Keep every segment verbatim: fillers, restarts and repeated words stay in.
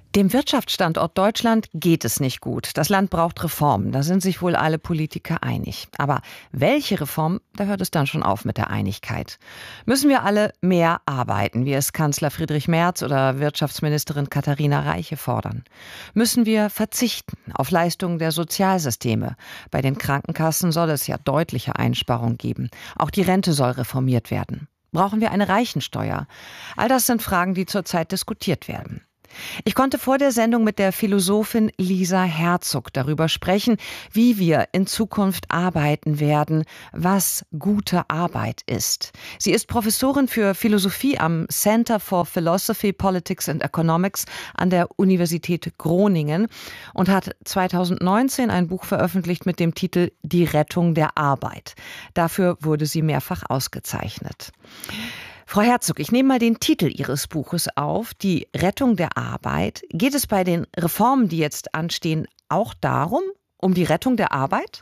Dem Wirtschaftsstandort Deutschland geht es nicht gut. Das Land braucht Reformen. Da sind sich wohl alle Politiker einig. Aber welche Reform? Da hört es dann schon auf mit der Einigkeit. Müssen wir alle mehr arbeiten, wie es Kanzler Friedrich Merz oder Wirtschaftsministerin Katharina Reiche fordern? Müssen wir verzichten auf Leistungen der Sozialsysteme? Bei den Krankenkassen soll es ja deutliche Einsparungen geben. Auch die Rente soll reformiert werden. Brauchen wir eine Reichensteuer? All das sind Fragen, die zurzeit diskutiert werden. Ich konnte vor der Sendung mit der Philosophin Lisa Herzog darüber sprechen, wie wir in Zukunft arbeiten werden, was gute Arbeit ist. Sie ist Professorin für Philosophie am Center for Philosophy, Politics and Economics an der Universität Groningen und hat zweitausendneunzehn ein Buch veröffentlicht mit dem Titel Die Rettung der Arbeit. Dafür wurde sie mehrfach ausgezeichnet. Frau Herzog, ich nehme mal den Titel Ihres Buches auf, Die Rettung der Arbeit. Geht es bei den Reformen, die jetzt anstehen, auch darum, um die Rettung der Arbeit?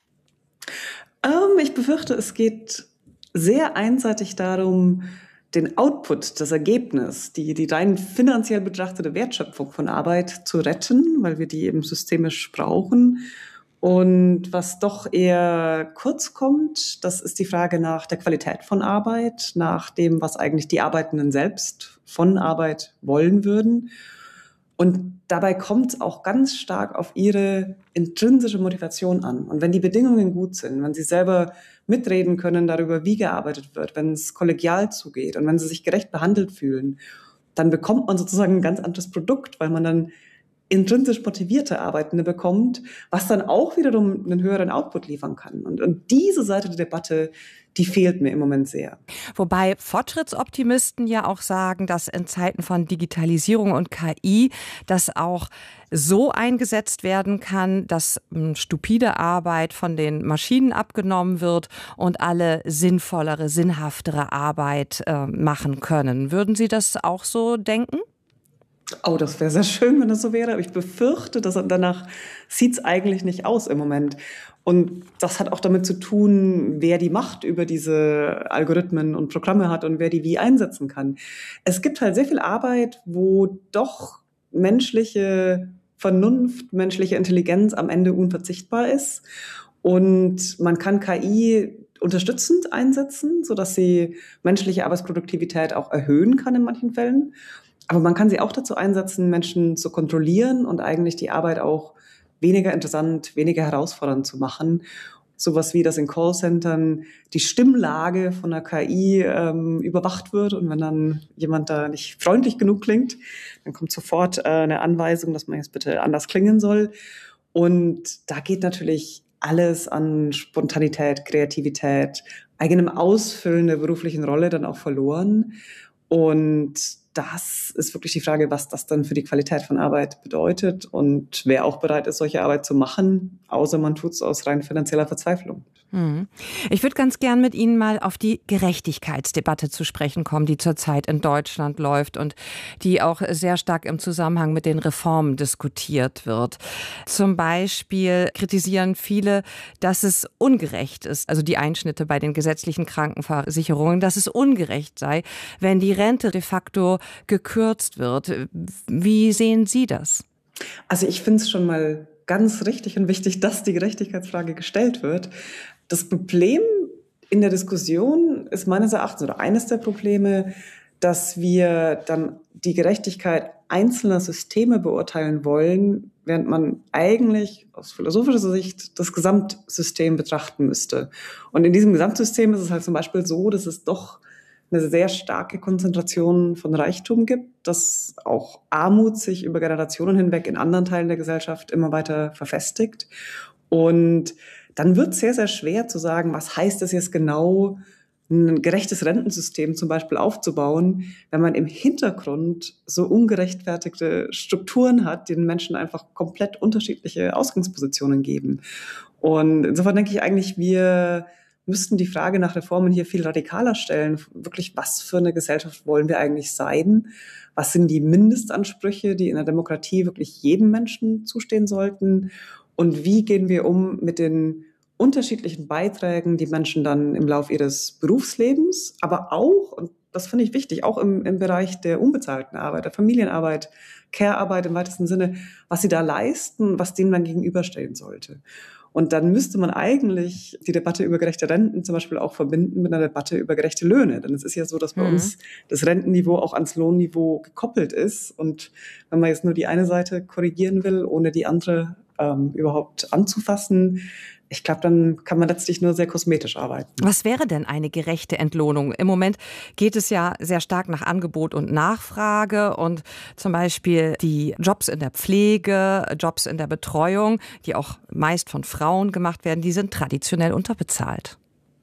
Ähm, ich befürchte, es geht sehr einseitig darum, den Output, das Ergebnis, die, die rein finanziell betrachtete Wertschöpfung von Arbeit zu retten, weil wir die eben systemisch brauchen. Und was doch eher kurz kommt, das ist die Frage nach der Qualität von Arbeit, nach dem, was eigentlich die Arbeitenden selbst von Arbeit wollen würden. Und dabei kommt es auch ganz stark auf ihre intrinsische Motivation an. Und wenn die Bedingungen gut sind, wenn sie selber mitreden können darüber, wie gearbeitet wird, wenn es kollegial zugeht und wenn sie sich gerecht behandelt fühlen, dann bekommt man sozusagen ein ganz anderes Produkt, weil man dann intrinsisch motivierte Arbeitende bekommt, was dann auch wiederum einen höheren Output liefern kann. Und, und diese Seite der Debatte, die fehlt mir im Moment sehr. Wobei Fortschrittsoptimisten ja auch sagen, dass in Zeiten von Digitalisierung und K I das auch so eingesetzt werden kann, dass stupide Arbeit von den Maschinen abgenommen wird und alle sinnvollere, sinnhaftere Arbeit äh, machen können. Würden Sie das auch so denken? Oh, das wäre sehr schön, wenn das so wäre. Aber ich befürchte, dass danach sieht es eigentlich nicht aus im Moment. Und das hat auch damit zu tun, wer die Macht über diese Algorithmen und Programme hat und wer die wie einsetzen kann. Es gibt halt sehr viel Arbeit, wo doch menschliche Vernunft, menschliche Intelligenz am Ende unverzichtbar ist. Und man kann K I unterstützend einsetzen, sodass sie menschliche Arbeitsproduktivität auch erhöhen kann in manchen Fällen. Aber man kann sie auch dazu einsetzen, Menschen zu kontrollieren und eigentlich die Arbeit auch weniger interessant, weniger herausfordernd zu machen. Sowas wie, dass in Callcentern die Stimmlage von der K I ähm, überwacht wird. Und wenn dann jemand da nicht freundlich genug klingt, dann kommt sofort äh, eine Anweisung, dass man jetzt bitte anders klingen soll. Und da geht natürlich alles an Spontanität, Kreativität, eigenem Ausfüllen der beruflichen Rolle dann auch verloren. Und das ist wirklich die Frage, was das dann für die Qualität von Arbeit bedeutet und wer auch bereit ist, solche Arbeit zu machen, außer man tut es aus rein finanzieller Verzweiflung. Ich würde ganz gern mit Ihnen mal auf die Gerechtigkeitsdebatte zu sprechen kommen, die zurzeit in Deutschland läuft und die auch sehr stark im Zusammenhang mit den Reformen diskutiert wird. Zum Beispiel kritisieren viele, dass es ungerecht ist, also die Einschnitte bei den gesetzlichen Krankenversicherungen, dass es ungerecht sei, wenn die Rente de facto gekürzt wird. Wie sehen Sie das? Also ich finde es schon mal ganz richtig und wichtig, dass die Gerechtigkeitsfrage gestellt wird. Das Problem in der Diskussion ist meines Erachtens oder eines der Probleme, dass wir dann die Gerechtigkeit einzelner Systeme beurteilen wollen, während man eigentlich aus philosophischer Sicht das Gesamtsystem betrachten müsste. Und in diesem Gesamtsystem ist es halt zum Beispiel so, dass es doch eine sehr starke Konzentration von Reichtum gibt, dass auch Armut sich über Generationen hinweg in anderen Teilen der Gesellschaft immer weiter verfestigt. Und dann wird es sehr, sehr schwer zu sagen, was heißt es jetzt genau, ein gerechtes Rentensystem zum Beispiel aufzubauen, wenn man im Hintergrund so ungerechtfertigte Strukturen hat, die den Menschen einfach komplett unterschiedliche Ausgangspositionen geben. Und insofern denke ich eigentlich, wir müssten die Frage nach Reformen hier viel radikaler stellen. Wirklich, was für eine Gesellschaft wollen wir eigentlich sein? Was sind die Mindestansprüche, die in der Demokratie wirklich jedem Menschen zustehen sollten? Und wie gehen wir um mit den unterschiedlichen Beiträgen, die Menschen dann im Laufe ihres Berufslebens, aber auch, und das finde ich wichtig, auch im, im Bereich der unbezahlten Arbeit, der Familienarbeit, Care-Arbeit im weitesten Sinne, was sie da leisten, was dem dann gegenüberstehen sollte. Und dann müsste man eigentlich die Debatte über gerechte Renten zum Beispiel auch verbinden mit einer Debatte über gerechte Löhne. Denn es ist ja so, dass bei mhm. uns das Rentenniveau auch ans Lohnniveau gekoppelt ist. Und wenn man jetzt nur die eine Seite korrigieren will, ohne die andere ähm, überhaupt anzufassen, ich glaube, dann kann man letztlich nur sehr kosmetisch arbeiten. Was wäre denn eine gerechte Entlohnung? Im Moment geht es ja sehr stark nach Angebot und Nachfrage und zum Beispiel die Jobs in der Pflege, Jobs in der Betreuung, die auch meist von Frauen gemacht werden, die sind traditionell unterbezahlt.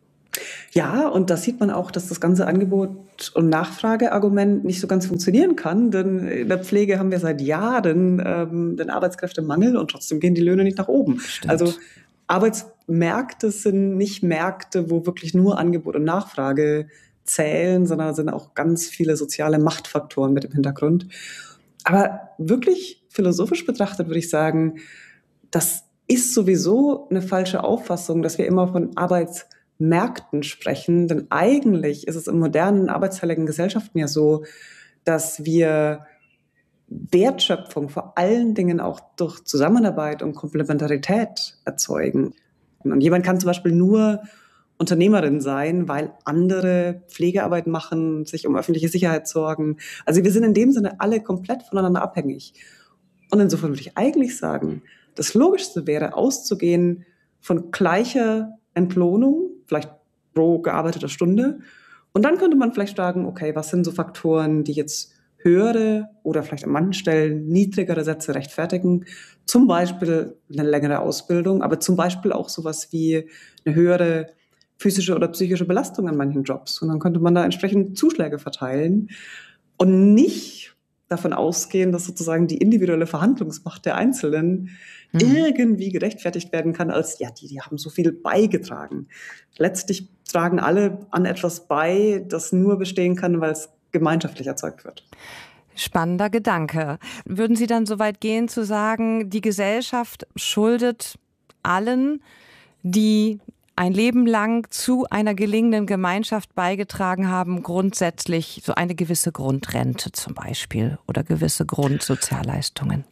Ja, und da sieht man auch, dass das ganze Angebot- und Nachfrageargument nicht so ganz funktionieren kann, denn in der Pflege haben wir seit Jahren ähm, den Arbeitskräftemangel und trotzdem gehen die Löhne nicht nach oben. Stimmt. Also Arbeitsmärkte sind nicht Märkte, wo wirklich nur Angebot und Nachfrage zählen, sondern sind auch ganz viele soziale Machtfaktoren mit im Hintergrund. Aber wirklich philosophisch betrachtet würde ich sagen, das ist sowieso eine falsche Auffassung, dass wir immer von Arbeitsmärkten sprechen. Denn eigentlich ist es in modernen, arbeitsteiligen Gesellschaften ja so, dass wir Wertschöpfung vor allen Dingen auch durch Zusammenarbeit und Komplementarität erzeugen. Und jemand kann zum Beispiel nur Unternehmerin sein, weil andere Pflegearbeit machen, sich um öffentliche Sicherheit sorgen. Also wir sind in dem Sinne alle komplett voneinander abhängig. Und insofern würde ich eigentlich sagen, das Logischste wäre auszugehen von gleicher Entlohnung, vielleicht pro gearbeiteter Stunde. Und dann könnte man vielleicht sagen, okay, was sind so Faktoren, die jetzt höhere oder vielleicht an manchen Stellen niedrigere Sätze rechtfertigen. Zum Beispiel eine längere Ausbildung, aber zum Beispiel auch sowas wie eine höhere physische oder psychische Belastung an manchen Jobs. Und dann könnte man da entsprechend Zuschläge verteilen und nicht davon ausgehen, dass sozusagen die individuelle Verhandlungsmacht der Einzelnen mhm. irgendwie gerechtfertigt werden kann als, ja, die, die haben so viel beigetragen. Letztlich tragen alle an etwas bei, das nur bestehen kann, weil es gemeinschaftlich erzeugt wird. Spannender Gedanke. Würden Sie dann so weit gehen zu sagen, die Gesellschaft schuldet allen, die ein Leben lang zu einer gelingenden Gemeinschaft beigetragen haben, grundsätzlich so eine gewisse Grundrente zum Beispiel oder gewisse Grundsozialleistungen?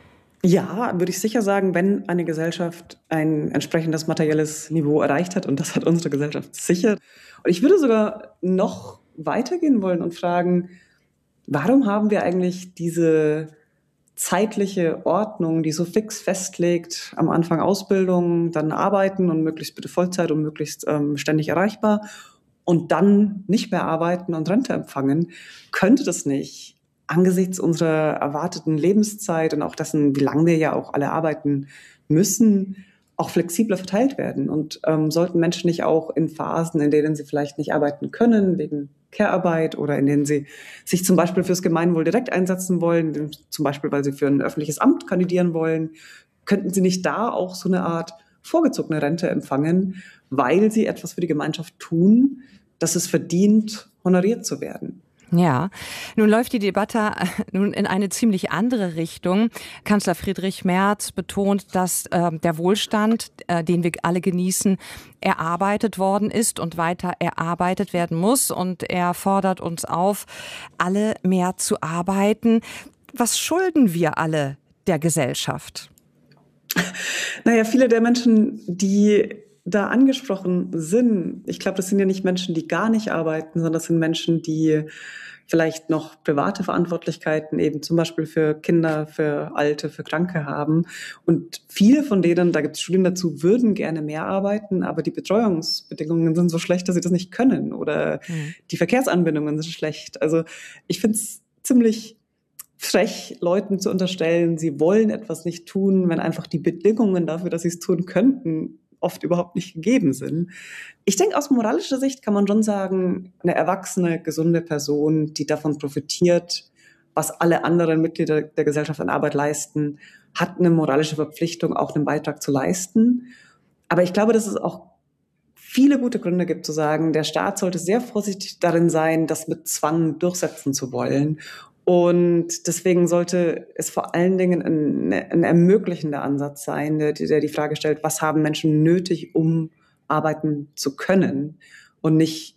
Ja, würde ich sicher sagen, wenn eine Gesellschaft ein entsprechendes materielles Niveau erreicht hat, und das hat unsere Gesellschaft sicher. Und ich würde sogar noch weitergehen wollen und fragen, warum haben wir eigentlich diese zeitliche Ordnung, die so fix festlegt, am Anfang Ausbildung, dann Arbeiten und möglichst bitte Vollzeit und möglichst ähm, ständig erreichbar und dann nicht mehr arbeiten und Rente empfangen? Könnte das nicht angesichts unserer erwarteten Lebenszeit und auch dessen, wie lange wir ja auch alle arbeiten müssen, auch flexibler verteilt werden? Und ähm, sollten Menschen nicht auch in Phasen, in denen sie vielleicht nicht arbeiten können, wegen Care-Arbeit oder in denen sie sich zum Beispiel fürs Gemeinwohl direkt einsetzen wollen, zum Beispiel weil sie für ein öffentliches Amt kandidieren wollen, könnten sie nicht da auch so eine Art vorgezogene Rente empfangen, weil sie etwas für die Gemeinschaft tun, das es verdient, honoriert zu werden? Ja, nun läuft die Debatte nun in eine ziemlich andere Richtung. Kanzler Friedrich Merz betont, dass äh, der Wohlstand, äh, den wir alle genießen, erarbeitet worden ist und weiter erarbeitet werden muss. Und er fordert uns auf, alle mehr zu arbeiten. Was schulden wir alle der Gesellschaft? Naja, viele der Menschen, die da angesprochen sind, ich glaube, das sind ja nicht Menschen, die gar nicht arbeiten, sondern das sind Menschen, die vielleicht noch private Verantwortlichkeiten eben zum Beispiel für Kinder, für Alte, für Kranke haben. Und viele von denen, da gibt es Studien dazu, würden gerne mehr arbeiten, aber die Betreuungsbedingungen sind so schlecht, dass sie das nicht können oder mhm. die Verkehrsanbindungen sind schlecht. Also ich finde es ziemlich frech, Leuten zu unterstellen, sie wollen etwas nicht tun, wenn einfach die Bedingungen dafür, dass sie es tun könnten, oft überhaupt nicht gegeben sind. Ich denke, aus moralischer Sicht kann man schon sagen, eine erwachsene, gesunde Person, die davon profitiert, was alle anderen Mitglieder der Gesellschaft an Arbeit leisten, hat eine moralische Verpflichtung, auch einen Beitrag zu leisten. Aber ich glaube, dass es auch viele gute Gründe gibt zu sagen, der Staat sollte sehr vorsichtig darin sein, das mit Zwang durchsetzen zu wollen. Und deswegen sollte es vor allen Dingen ein, ein ermöglichender Ansatz sein, der, der die Frage stellt, was haben Menschen nötig, um arbeiten zu können und nicht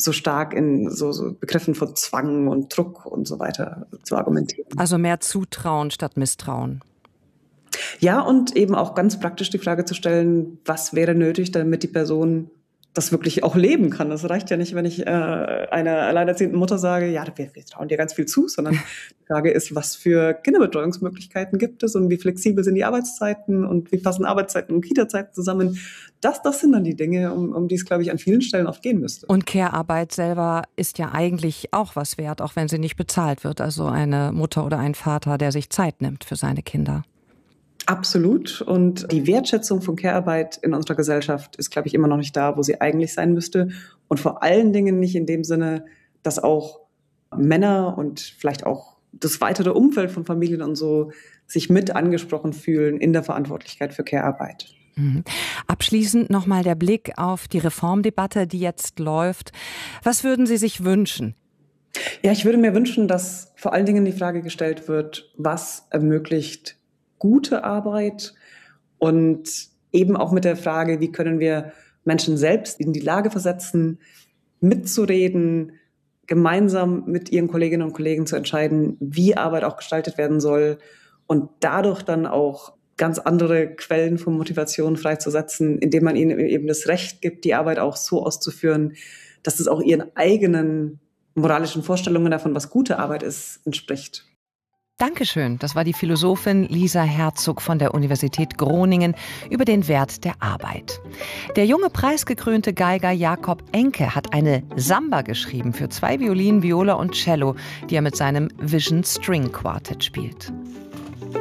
so stark in so, so Begriffen von Zwang und Druck und so weiter zu argumentieren. Also mehr Zutrauen statt Misstrauen. Ja, und eben auch ganz praktisch die Frage zu stellen, was wäre nötig, damit die Person das wirklich auch leben kann. Das reicht ja nicht, wenn ich äh, einer alleinerziehenden Mutter sage, ja, wir, wir trauen dir ganz viel zu, sondern die Frage ist, was für Kinderbetreuungsmöglichkeiten gibt es und wie flexibel sind die Arbeitszeiten und wie passen Arbeitszeiten und Kita-Zeiten zusammen. Das, das sind dann die Dinge, um, um die es, glaube ich, an vielen Stellen oft gehen müsste. Und Care-Arbeit selber ist ja eigentlich auch was wert, auch wenn sie nicht bezahlt wird. Also eine Mutter oder ein Vater, der sich Zeit nimmt für seine Kinder. Absolut. Und die Wertschätzung von Care-Arbeit in unserer Gesellschaft ist, glaube ich, immer noch nicht da, wo sie eigentlich sein müsste. Und vor allen Dingen nicht in dem Sinne, dass auch Männer und vielleicht auch das weitere Umfeld von Familien und so sich mit angesprochen fühlen in der Verantwortlichkeit für Care-Arbeit. Mhm. Abschließend nochmal der Blick auf die Reformdebatte, die jetzt läuft. Was würden Sie sich wünschen? Ja, ich würde mir wünschen, dass vor allen Dingen die Frage gestellt wird, was ermöglicht gute Arbeit und eben auch mit der Frage, wie können wir Menschen selbst in die Lage versetzen, mitzureden, gemeinsam mit ihren Kolleginnen und Kollegen zu entscheiden, wie Arbeit auch gestaltet werden soll und dadurch dann auch ganz andere Quellen von Motivation freizusetzen, indem man ihnen eben das Recht gibt, die Arbeit auch so auszuführen, dass es auch ihren eigenen moralischen Vorstellungen davon, was gute Arbeit ist, entspricht. Dankeschön. Das war die Philosophin Lisa Herzog von der Universität Groningen über den Wert der Arbeit. Der junge preisgekrönte Geiger Jakob Enke hat eine Samba geschrieben für zwei Violinen, Viola und Cello, die er mit seinem Vision String Quartet spielt.